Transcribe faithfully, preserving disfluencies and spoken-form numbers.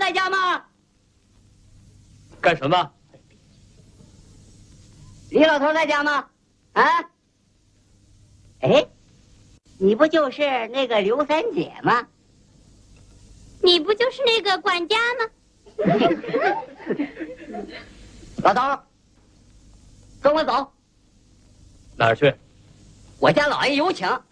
在家吗？ 干什么？ 李老头在家吗？啊？哎，你不就是那个刘三姐吗？ 你不就是那个管家吗？ 老头，跟我走。 哪儿去？ 我家老爷有请。